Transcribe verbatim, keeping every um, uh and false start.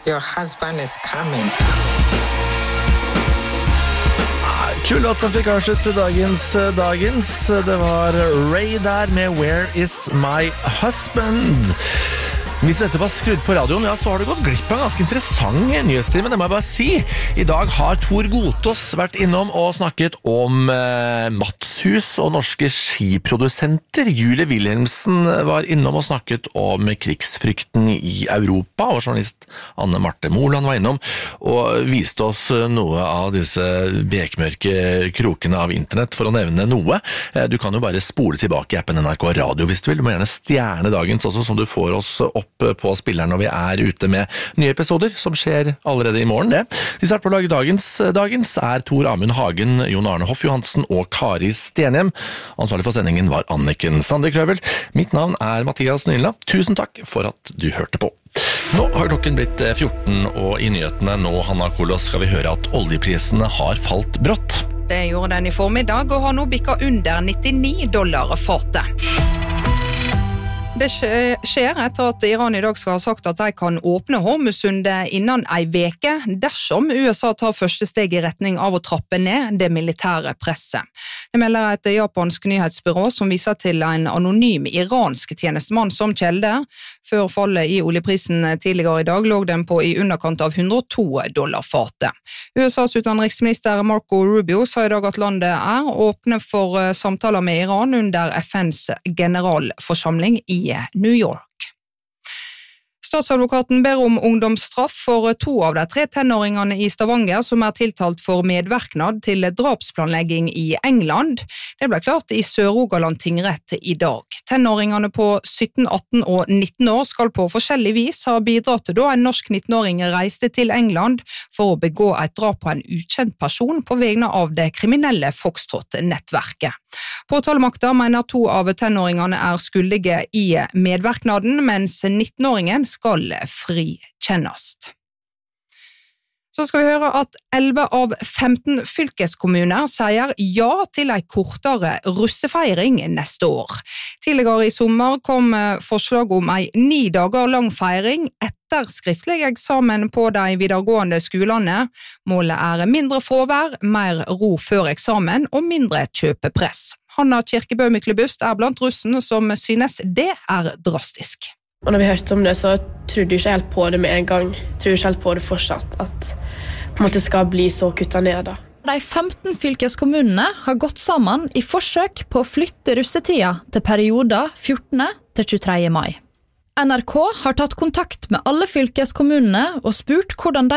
Your husband is coming. Kul låt som fikk avslutte dagens dagens. Det var Ray der med Where is my husband? Hvis du nettopp har skrudd på radioen, ja, så har du gått glipp av en ganske interessant nyhetstime, det må jeg bare si. I dag har Tor Gotaas vært innom og snakket om eh, Matshus og norske skiprodusenter. Julie Wilhelmsen var innom og snakket om krigsfrykten i Europa, og journalist Anne Marte Moland var innom og viste oss noe av disse bekmørke krokene av internett, for å nevne noe. Du kan jo bare spole tilbake i appen N R K Radio hvis du vil. Du må gjerne stjerne dagens også, som du får oss opp på spilleren når vi er ute med nye episoder, som skjer allerede i morgen. Det. De starter på å lage dagens. Dagens er Tor Amund Hagen, Jon Arne Hoff Johansen og Kari Stenhjem. Ansvarlig for sendingen var Anniken Sandekrøvel. Mitt navn er Mathias Nyla. Tusen takk for at du hørte på. Nå har klokken blitt fjorten, og i nyhetene nå, Hanna Kolos, skal vi høre at oljeprisene har falt brått. Det gjorde den i formiddag, og har nå bikket under nittini dollar fatet. Det skjer etter at Iran i dag skal ha sagt at de kan åpne Hormuzsundet innen ei veke dersom U S A tar første steg i retning av å trappe ned det militære presset. Det melder et japansk nyhetsbyrå som viser til en anonym iransk tjenestemann som kjelde. Før fallet i oljeprisen tidligere i dag lå den på i underkant av hundre og to dollar fatet. U S A's utenriksminister Marco Rubio sa i dag at landet er åpne for samtaler med Iran under F N's generalforsamling i New York. Statsadvokaten ber om ungdomsstraff for to av de tre tenåringene i Stavanger som er tiltalt for medvirknad til drapsplanlegging i England. Det ble klart i Sør-Rogaland tingrett i dag. Tenåringene på sytten, atten og nitten år skal på forskjellig vis ha bidratt da en norsk nittenåring reiste til England for å begå et drap på en ukjent person på vegne av det kriminelle Foxtrot-nettverket. Påtalemakta mener to av tenåringene er skyldige i medvirknaden, mens nittenåringen skal frikjennes. Så skal vi høre at elleve av femten fylkeskommuner sier ja til en kortere russefeiring neste år. Tidligere i sommer kom forslag om en ni dager lang feiring etter skriftlig eksamen på de videregående skolene. Målet er mindre fravær, mer ro før eksamen og mindre kjøpepress. Hanna Kirkebø Myklebust er blant russen som synes det er drastisk. Og når vi hørte om det, så trodde jeg ikke helt på det med en gang. Jeg tror ikke helt på det fortsatt, at på en måte skal bli så kuttet ned da. De femten fylkeskommunene har gått sammen i forsøk på å flytte russetida til perioder fjortende til tjuetredje mai. N R K har tatt kontakt med alle fylkeskommunene og spurt hvordan de